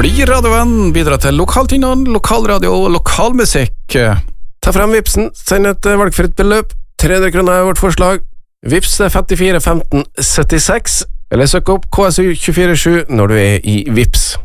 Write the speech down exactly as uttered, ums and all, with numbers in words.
Bli radiovenn, bidra til lokaltinnene, lokalradio og lokalmusikk. Ta frem Vipsen, send et valgfritt beløp. tre hundre kroner er vårt forslag. Vips er femtifire femten syttiseks, eller søk opp K S U to fire sju når du er i Vips.